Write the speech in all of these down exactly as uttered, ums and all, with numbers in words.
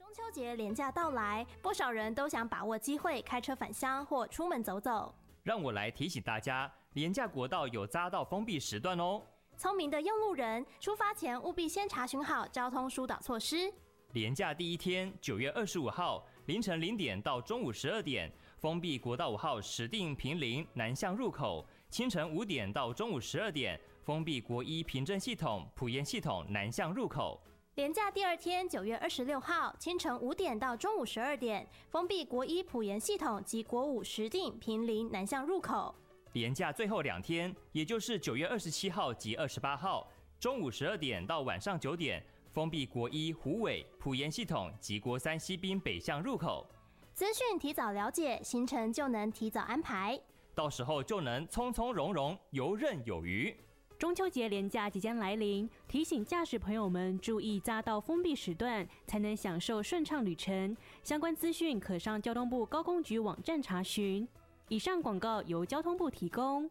中秋节连假到来，不少人都想把握机会开车返乡或出门走走。 让我来提醒大家，连假国道有匝道封闭时段哦。 聪明的用路人，出发前务必先查询好交通疏导措施。 连假第一天，九月二十五号凌晨零点到中午十二点，封闭国道五号石碇平林南向入口；清晨五点到中午十二点，封闭国一平镇系统埔盐系统南向入口。 连假第二天，九月二十六号清晨五点到中午十二点，封闭国一埔盐系统及国五石碇平林南向入口。 连假最后两天，也就是九月二十七号及二十八号，中午十二点到晚上九点，封闭国一虎尾埔盐系统及国三西滨北向入口。 资讯提早了解，行程就能提早安排， 到时候就能从从容容，游刃有余。 中秋节连假即将来临，提醒驾驶朋友们注意匝道封闭时段，才能享受顺畅旅程。相关资讯可上交通部高工局网站查询。以上广告由交通部提供。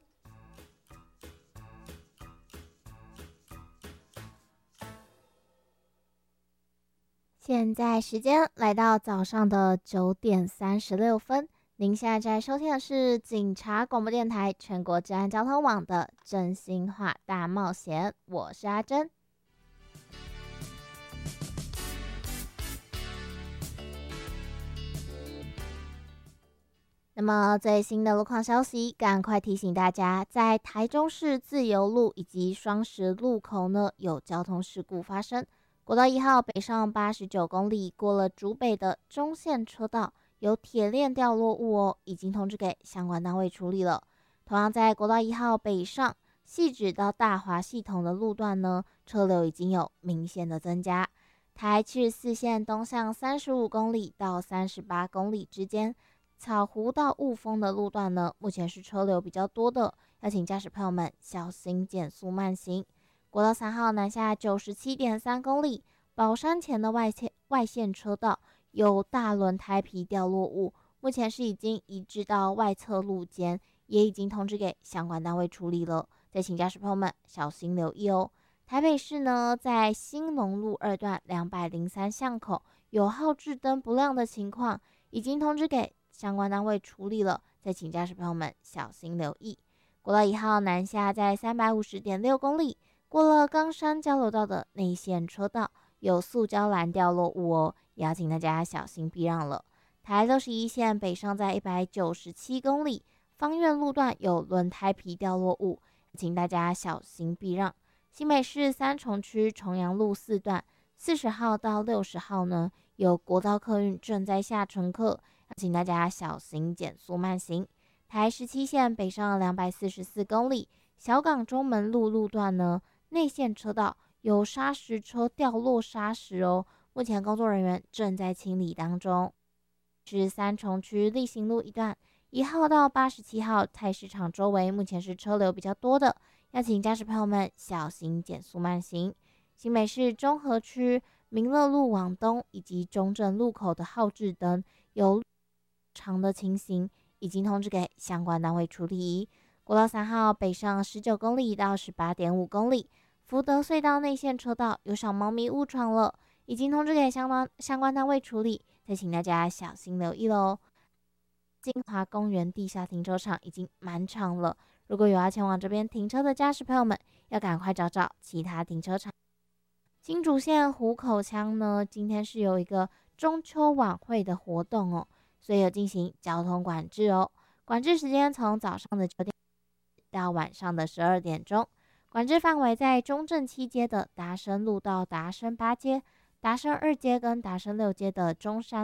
现在时间来到早上的九点三十六分。您现在在收听的是警察广播电台全国治安交通网的真心话大冒险，我是阿珍。那么最新的路况消息，赶快提醒大家，在台中市自由路以及双十路口呢有交通事故发生。国道一号北上八十九公里，过了竹北的中线车道，有铁链掉落物哦，已经通知给相关单位处理了。同样在国道一号北上汐止到大华系统的路段呢，车流已经有明显的增加。台七十四线东向三十五公里到三十八公里之间，草湖到雾峰的路段呢，目前是车流比较多的，要请驾驶朋友们小心减速慢行。国道三号南下九十七点三公里，宝山前的外线外线车道有大轮胎皮掉落物，目前是已经移至到外侧路肩，也已经通知给相关单位处理了，再请驾驶朋友们小心留意哦。台北市呢，在兴隆路二段两百零三巷口有号志灯不亮的情况，已经通知给相关单位处理了，再请驾驶朋友们小心留意。国道一号南下在三百五十点六公里，过了冈山交流道的内线车道有塑胶栏掉落物哦，也要请大家小心避让了。台六十一线北上在一百九十七公里，芳苑路段有轮胎皮掉落物，请大家小心避让。新北市三重区重阳路四段四十号到六十号呢，有国道客运正在下乘客，请大家小心减速慢行。台十七线北上两百四十四公里，小港中门路路段呢，内线车道有砂石车掉落砂石哦，目前工作人员正在清理当中。是三重区立行路一段一号到八十七号菜市场周围，目前是车流比较多的，要请驾驶朋友们小心减速慢行。新北市中和区民乐路往东以及中正路口的号志灯有长的情形，已经通知给相关单位处理。国道三号北上十九公里到十八点五公里，福德隧道内线车道有小猫咪误闯了，已经通知给相关相关单位处理，再请大家小心留意喽。金华公园地下停车场已经满场了，如果有要前往这边停车的驾驶朋友们，要赶快找找其他停车场。新竹县湖口乡呢，今天是有一个中秋晚会的活动哦，所以有进行交通管制哦。管制时间从早上的九点到晚上的十二点钟。管制范围在中正七街的达生路到达生八街、达生二街跟达生六街的中山